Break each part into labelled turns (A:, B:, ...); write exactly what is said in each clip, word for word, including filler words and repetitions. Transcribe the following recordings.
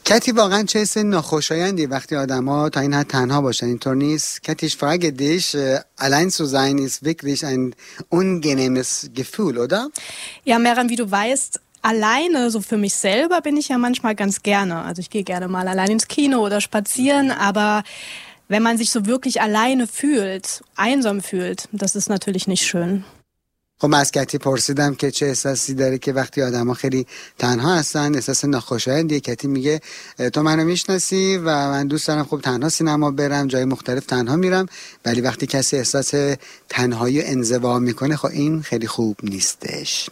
A: کتی واقعا چه حس ناخوشایندی وقتی آدما تا این حد تنها باشن، اینطور نیست؟ Kati, ich frage dich, allein zu sein ist wirklich ein unangenehmes Gefühl, oder?
B: Ja, Meran, wie du weißt, alleine, so für mich selber, bin ich ja manchmal ganz gerne. Also ich gehe gerne mal allein ins Kino oder spazieren, aber wenn man sich so wirklich alleine fühlt, einsam fühlt, das ist natürlich nicht schön.
A: خب من از کتی پرسیدم که چه احساسی داره که وقتی آدما خیلی تنها هستن، احساس ناخوشایندیه. کتی میگه تو منو میشناسی و من دوست دارم خب تنها سینما برم، جای مختلف تنها میرم، ولی وقتی کسی احساس تنهایی و انزوا میکنه خب این خیلی خوب نیستش.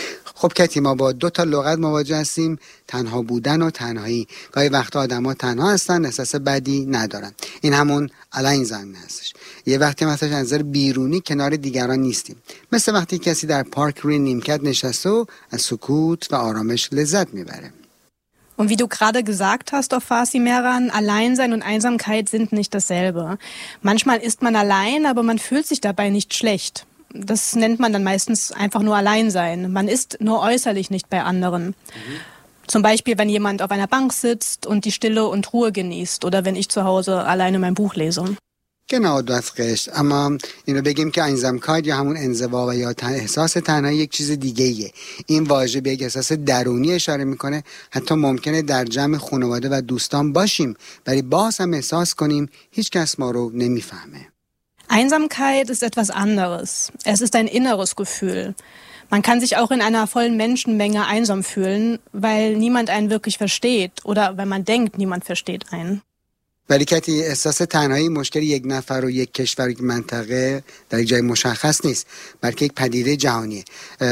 A: خب کتی، ما با دو تا لغت مواجه هستیم، تنها بودن و تنهایی. گاهی وقتا آدما تنها هستن، احساس بدی ندارن، این همون allein sein هستش. یه وقتی مثلا از نظر بیرونی کنار دیگران نیستیم، مثل وقتی کسی در پارک روی نیمکت نشسته و از سکوت و آرامش لذت میبره.
B: Und wie du gerade gesagt hast auf Farsi Meran, Alleinsein und Einsamkeit sind nicht dasselbe. Manchmal ist man allein, aber man fühlt sich dabei nicht schlecht. Das nennt man dann meistens einfach nur Alleinsein. Man ist nur äußerlich nicht bei anderen. Mhm. Zum Beispiel, wenn jemand auf einer Bank sitzt und die Stille und Ruhe genießt oder wenn ich zu Hause alleine mein Buch lese.
A: genau das recht. اما اینو بگیم که einsamkeit یا همون انزوا و یا احساس تنهایی یک چیز دیگه ایه. این واژه به یک احساس درونی اشاره میکنه. حتی ممکنه در جمع خانواده و دوستان باشیم ولی باز هم احساس کنیم هیچ کس ما رو نمیفهمه.
B: Einsamkeit ist etwas anderes. Es ist ein inneres Gefühl. Man kann sich auch in einer vollen Menschenmenge einsam fühlen, weil niemand einen wirklich versteht oder weil man denkt, niemand versteht einen.
A: ولی کتی، احساس تنهایی مشکل یک نفر و یک کشور و یک منطقه در یک جای مشخص نیست، بلکه یک پدیده جهانیه.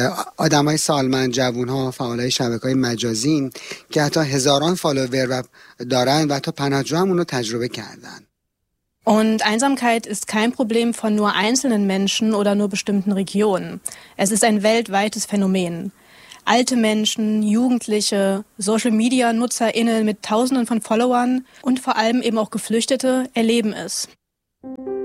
A: آدمای سالمند، جوانها، فعالای شبکه‌های مجازی که حتی هزاران فالوور دارن و حتی پناهجوها اون رو تجربه کردن.
B: Und Einsamkeit ist kein Problem von nur einzelnen Menschen oder nur bestimmten Regionen. Es ist ein weltweites Phänomen. Alte Menschen, Jugendliche, Social-Media-NutzerInnen mit Tausenden von Followern und vor allem eben auch Geflüchtete erleben es.